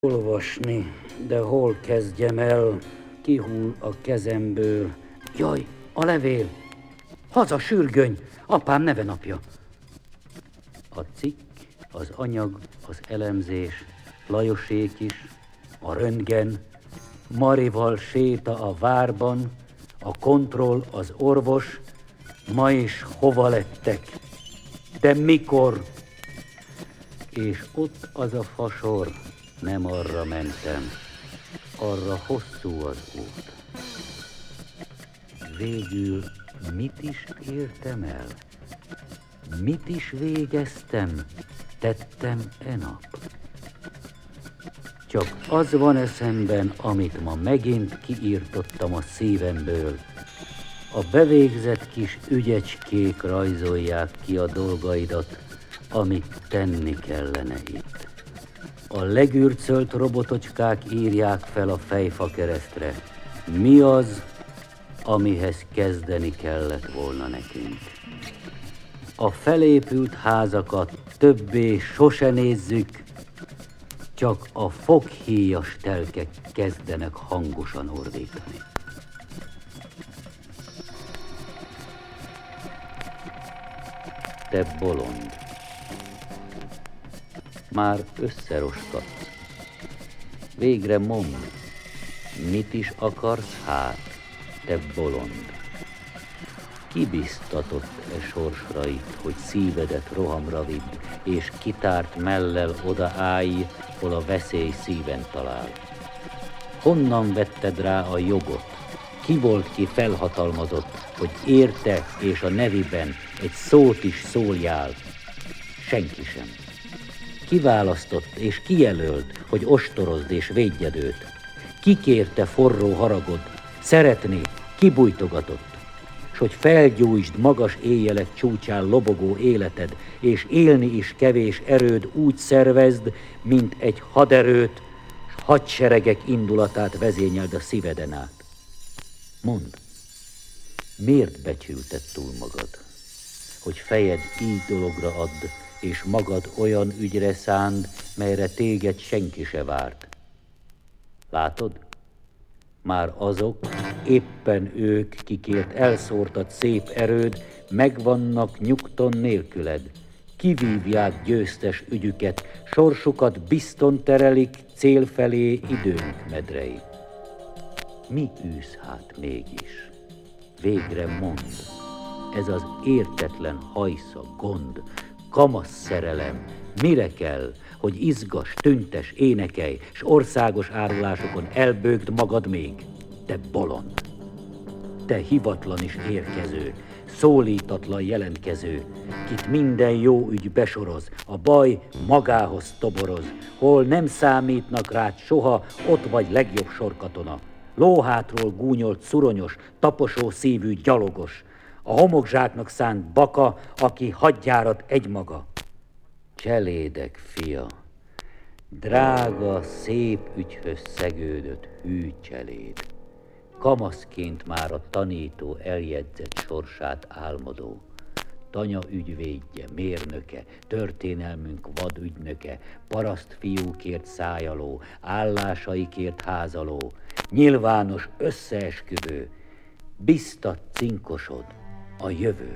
Olvasni, de hol kezdjem el? Kihull a kezemből. Jaj, a levél! Haza, sürgöny! Apám nevenapja. A cikk, az anyag, az elemzés, Lajosék is, a röntgen, Marival séta a várban, a kontroll, az orvos, ma is hova lettek? De mikor? És ott az a fasor, nem arra mentem, arra hosszú az út. Végül mit is értem el? Mit is végeztem, tettem e nap? Csak az van eszemben, amit ma megint kiírtottam a szívemből. A bevégzett kis ügyecskék rajzolják ki a dolgaidat, amit tenni kellene itt. A legürcölt robotocskák írják fel a fejfakeresztre. Mi az, amihez kezdeni kellett volna nekünk? A felépült házakat többé sose nézzük, csak a foghíjas telkek kezdenek hangosan ordítani. Te bolond! Már összeroskadsz. Végre mondd, mit is akarsz hát, te bolond? Ki biztatott e sorsra itt, hogy szívedet rohamra vidd, és kitárt mellel odaállj, hol a veszély szíven talál? Honnan vetted rá a jogot? Ki volt ki felhatalmazott, hogy érte és a neviben egy szót is szóljál? Senki sem. Kiválasztott és kijelölt, hogy ostorozd és védjed őt. Kikérte forró haragod, szeretné, kibújtogatott, s hogy felgyújtsd magas éjjelek csúcsán lobogó életed, és élni is kevés erőd úgy szervezd, mint egy haderőt, s hadseregek indulatát vezényeld a szíveden át. Mondd, miért becsülted túl magad, hogy fejed így dologra add, és magad olyan ügyre szánd, melyre téged senki se várt? Látod? Már azok, éppen ők, kikért elszórtad szép erőd, megvannak nyugton nélküled. Kivívják győztes ügyüket, sorsukat bizton terelik cél felé időnk medrei. Mi űz hát mégis? Végre mondd, ez az értetlen hajsza, gond, kamasz szerelem, mire kell, hogy izgas, tüntes, énekelj, s országos árulásokon elbőgd magad még? Te bolond! Te hivatlan is érkező, szólítatlan jelentkező, kit minden jó ügy besoroz, a baj magához toboroz, hol nem számítnak rád soha, ott vagy legjobb sorkatona. Lóhátról gúnyolt szuronyos, taposó szívű gyalogos, a homokzsáknak szánt baka, aki hadjárat egymaga. Cselédek fia, drága, szép ügyhöz szegődött hű cseléd, kamaszként már a tanító eljegyzett sorsát álmodó, tanya ügyvédje, mérnöke, történelmünk vadügynöke, paraszt fiúkért szájaló, állásaikért házaló, nyilvános összeesküvő, biztat cinkosod, a jövő.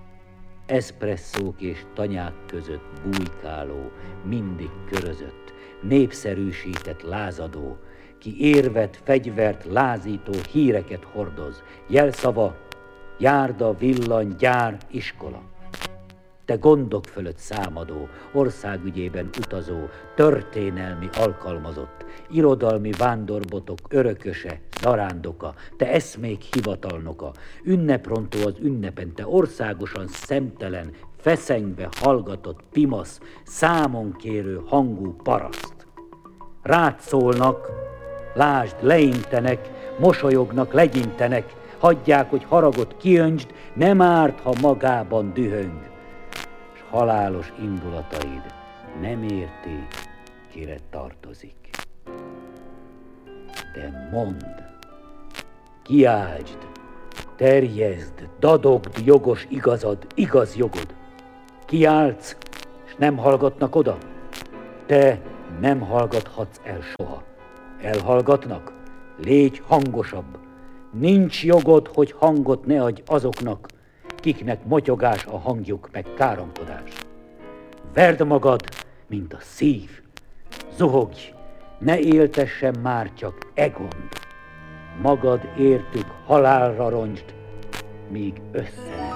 Eszpresszók és tanyák között bujkáló, mindig körözött, népszerűsített lázadó, ki érvet, fegyvert, lázító híreket hordoz, jelszava, járda, villany, gyár, iskola. Te gondok fölött számadó, országügyében utazó, történelmi alkalmazott, irodalmi vándorbotok örököse, zarándoka, te eszmék hivatalnoka, ünneprontó az ünnepen, te országosan szemtelen, feszengve hallgatott pimasz, számon kérő hangú paraszt. Rád szólnak, lásd, leintenek, mosolyognak, legyintenek, hagyják, hogy haragot kiöntsd, nem árt, ha magában dühöng. S halálos indulataid nem érti, kire tartozik. De mondd, kiáltsd, terjeszd, dadogd jogos igazad, igaz jogod. Kiáltsz, s nem hallgatnak oda? Te Nem hallgathatsz el soha. Elhallgatnak? Légy hangosabb. Nincs jogod, hogy hangot ne adj azoknak, kiknek motyogás a hangjuk meg káromkodás. Verd magad, mint a szív. Zuhogj, ne éltessen már csak Egond. Magad értük halálra roncsd, míg össze